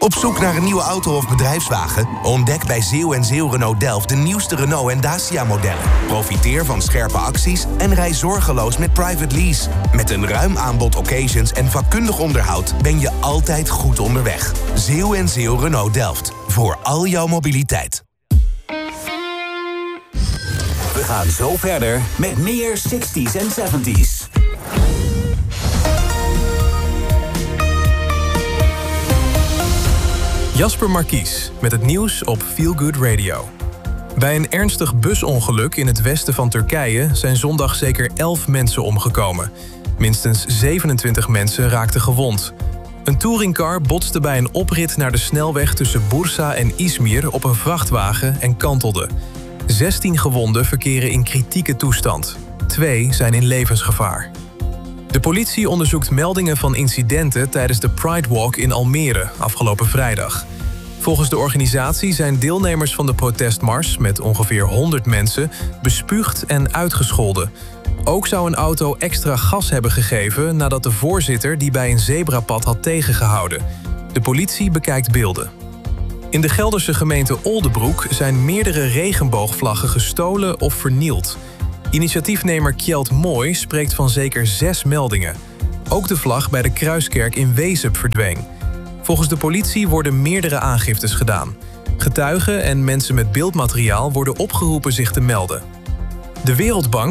Op zoek naar een nieuwe auto of bedrijfswagen? Ontdek bij Zeeuw & Zeeuw Renault Delft de nieuwste Renault en Dacia-modellen. Profiteer van scherpe acties en rij zorgeloos met private lease. Met een ruim aanbod occasions en vakkundig onderhoud ben je altijd goed onderweg. Zeeuw & Zeeuw Renault Delft. Voor al jouw mobiliteit. We gaan zo verder met meer 60s en 70s. Jasper Markies met het nieuws op Feel Good Radio. Bij een ernstig busongeluk in het westen van Turkije zijn zondag zeker 11 mensen omgekomen. Minstens 27 mensen raakten gewond. Een touringcar botste bij een oprit naar de snelweg tussen Bursa en Izmir op een vrachtwagen en kantelde. 16 gewonden verkeren in kritieke toestand. 2 zijn in levensgevaar. De politie onderzoekt meldingen van incidenten tijdens de Pride Walk in Almere afgelopen vrijdag. Volgens de organisatie zijn deelnemers van de protestmars met ongeveer 100 mensen bespuugd en uitgescholden. Ook zou een auto extra gas hebben gegeven nadat de voorzitter die bij een zebrapad had tegengehouden. De politie bekijkt beelden. In de Gelderse gemeente Oldebroek zijn meerdere regenboogvlaggen gestolen of vernield. Initiatiefnemer Kjeld Mooi spreekt van zeker 6 meldingen. Ook de vlag bij de Kruiskerk in Wezep verdween. Volgens de politie worden meerdere aangiftes gedaan. Getuigen en mensen met beeldmateriaal worden opgeroepen zich te melden. De Wereldbank